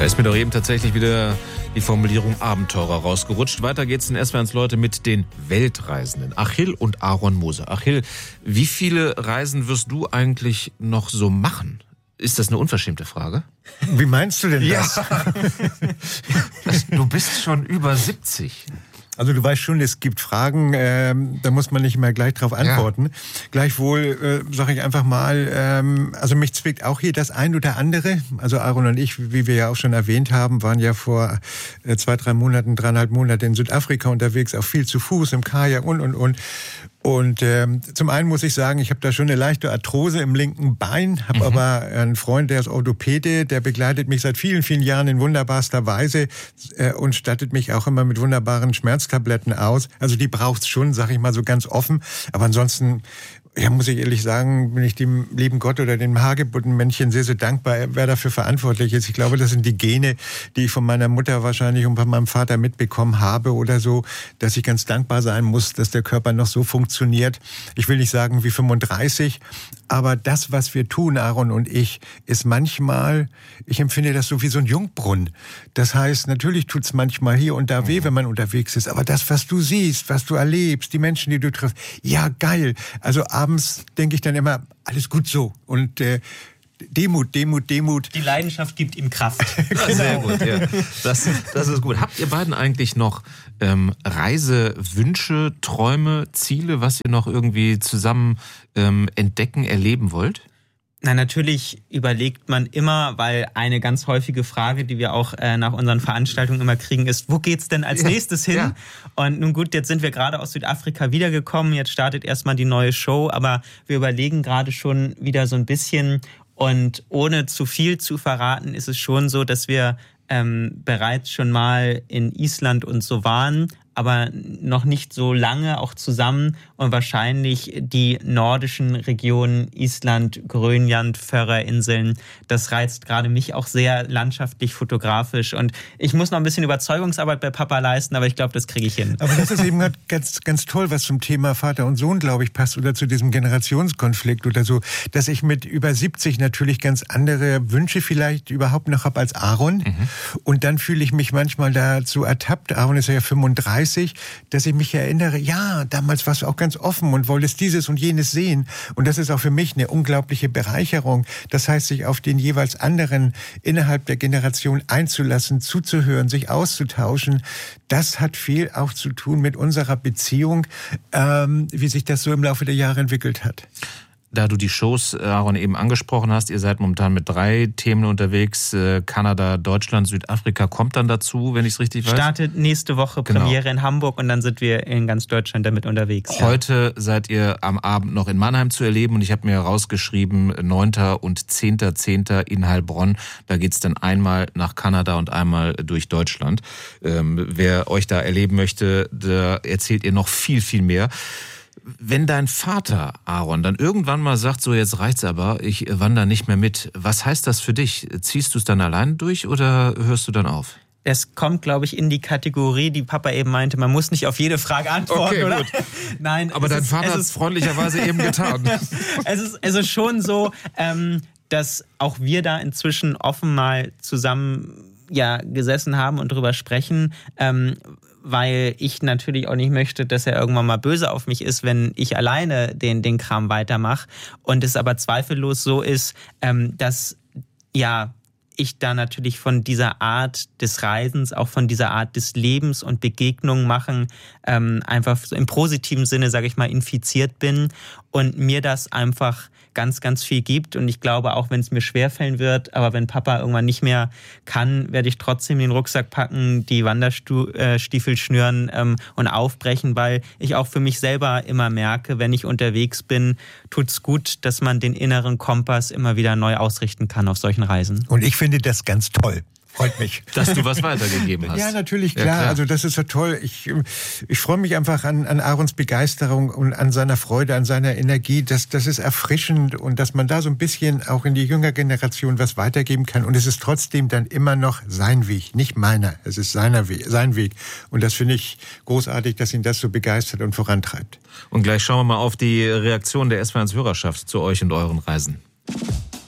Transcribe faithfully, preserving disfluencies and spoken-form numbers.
ist mir doch eben tatsächlich wieder die Formulierung Abenteurer rausgerutscht. Weiter geht's in S W R eins Leute mit den Weltreisenden. Achill und Aaron Moser. Achill, wie viele Reisen wirst du eigentlich noch so machen? Ist das eine unverschämte Frage? Wie meinst du denn das? Ja. das du bist schon über siebzig. Also du weißt schon, es gibt Fragen, äh, da muss man nicht mehr gleich drauf antworten. Ja. Gleichwohl äh, sage ich einfach mal, ähm, also mich zwickt auch hier das ein oder andere. Also Aaron und ich, wie wir ja auch schon erwähnt haben, waren ja vor äh, zwei, drei Monaten, dreieinhalb Monate in Südafrika unterwegs, auch viel zu Fuß, im Kajak und, und, und. Und ähm, zum einen muss ich sagen, ich habe da schon eine leichte Arthrose im linken Bein, habe mhm. aber einen Freund, der ist Orthopäde, der begleitet mich seit vielen, vielen Jahren in wunderbarster Weise äh, und stattet mich auch immer mit wunderbaren Schmerztabletten aus. Also die braucht's schon, sag ich mal so ganz offen. Aber ansonsten, ja, muss ich ehrlich sagen, bin ich dem lieben Gott oder dem Hagebuttenmännchen sehr, sehr dankbar, wer dafür verantwortlich ist. Ich glaube, das sind die Gene, die ich von meiner Mutter wahrscheinlich und von meinem Vater mitbekommen habe oder so, dass ich ganz dankbar sein muss, dass der Körper noch so funktioniert. Ich will nicht sagen wie fünfunddreißig, aber das, was wir tun, Aaron und ich, ist manchmal, ich empfinde das so wie so ein Jungbrunnen. Das heißt, natürlich tut's manchmal hier und da weh, wenn man unterwegs ist, aber das, was du siehst, was du erlebst, die Menschen, die du triffst, ja, geil. Also abends denke ich dann immer, alles gut so. Und äh, Demut, Demut, Demut. Die Leidenschaft gibt ihm Kraft. Genau. Sehr gut, ja. Das, das ist gut. Habt ihr beiden eigentlich noch ähm, Reisewünsche, Träume, Ziele, was ihr noch irgendwie zusammen ähm, entdecken, erleben wollt? Na, natürlich überlegt man immer, weil eine ganz häufige Frage, die wir auch äh, nach unseren Veranstaltungen immer kriegen, ist, wo geht's denn als ja, nächstes hin? Ja. Und nun gut, jetzt sind wir gerade aus Südafrika wiedergekommen, jetzt startet erstmal die neue Show, aber wir überlegen gerade schon wieder so ein bisschen und ohne zu viel zu verraten, ist es schon so, dass wir ähm, bereits schon mal in Island und so waren, aber noch nicht so lange auch zusammen und wahrscheinlich die nordischen Regionen, Island, Grönland, Färöerinseln, das reizt gerade mich auch sehr landschaftlich, fotografisch und ich muss noch ein bisschen Überzeugungsarbeit bei Papa leisten, aber ich glaube, das kriege ich hin. Aber das ist eben ganz, ganz toll, was zum Thema Vater und Sohn, glaube ich, passt oder zu diesem Generationskonflikt oder so, dass ich mit über siebzig natürlich ganz andere Wünsche vielleicht überhaupt noch habe als Aaron mhm. und dann fühle ich mich manchmal dazu ertappt, Aaron ist ja fünfunddreißig, dass ich mich erinnere, ja, damals warst du auch ganz offen und wolltest dieses und jenes sehen. Und das ist auch für mich eine unglaubliche Bereicherung. Das heißt, sich auf den jeweils anderen innerhalb der Generation einzulassen, zuzuhören, sich auszutauschen. Das hat viel auch zu tun mit unserer Beziehung, ähm, wie sich das so im Laufe der Jahre entwickelt hat. Da du die Shows, Aaron, eben angesprochen hast, ihr seid momentan mit drei Themen unterwegs, Kanada, Deutschland, Südafrika kommt dann dazu, wenn ich es richtig weiß? Startet nächste Woche Premiere genau. in Hamburg und dann sind wir in ganz Deutschland damit unterwegs. Heute ja. seid ihr am Abend noch in Mannheim zu erleben und ich habe mir rausgeschrieben, neunter und zehnter zehnter in Heilbronn, da geht's dann einmal nach Kanada und einmal durch Deutschland. Ähm, wer euch da erleben möchte, da erzählt ihr noch viel, viel mehr. Wenn dein Vater, Aaron, dann irgendwann mal sagt, so jetzt reicht's aber, ich wandere nicht mehr mit, was heißt das für dich? Ziehst du es dann alleine durch oder hörst du dann auf? Es kommt, glaube ich, in die Kategorie, die Papa eben meinte, man muss nicht auf jede Frage antworten, okay, oder? Gut. Nein. Aber dein ist, Vater hat es freundlicherweise eben getan. es, ist, es ist schon so, ähm, dass auch wir da inzwischen offen mal zusammen ja, gesessen haben und drüber sprechen, ähm, weil ich natürlich auch nicht möchte, dass er irgendwann mal böse auf mich ist, wenn ich alleine den, den Kram weitermache. Und es aber zweifellos so ist, ähm, dass ja ich da natürlich von dieser Art des Reisens, auch von dieser Art des Lebens und Begegnungen machen, ähm, einfach so im positiven Sinne, sage ich mal, infiziert bin und mir das einfach ganz, ganz viel gibt. Und ich glaube, auch wenn es mir schwerfallen wird, aber wenn Papa irgendwann nicht mehr kann, werde ich trotzdem den Rucksack packen, die Wanderstiefel schnüren ähm, und aufbrechen, weil ich auch für mich selber immer merke, wenn ich unterwegs bin, tut's gut, dass man den inneren Kompass immer wieder neu ausrichten kann auf solchen Reisen. Und ich finde das ganz toll. Freut mich. Dass du was weitergegeben hast. Ja, natürlich, klar. Ja, klar. Also das ist ja toll. Ich, ich freue mich einfach an, an Aarons Begeisterung und an seiner Freude, an seiner Energie. Das, das ist erfrischend und dass man da so ein bisschen auch in die jüngere Generation was weitergeben kann. Und es ist trotzdem dann immer noch sein Weg, nicht meiner. Es ist seiner Weg, sein Weg. Und das finde ich großartig, dass ihn das so begeistert und vorantreibt. Und gleich schauen wir mal auf die Reaktion der S W R eins Hörerschaft zu euch und euren Reisen.